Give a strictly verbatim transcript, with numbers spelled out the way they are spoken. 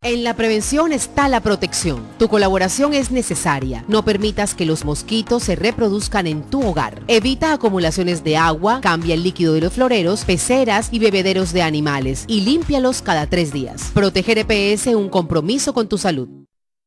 En la prevención está la protección. Tu colaboración es necesaria. No permitas que los mosquitos se reproduzcan en tu hogar. Evita acumulaciones de agua, cambia el líquido de los floreros, peceras y bebederos de animales y límpialos cada tres días. Proteger E P S, un compromiso con tu salud.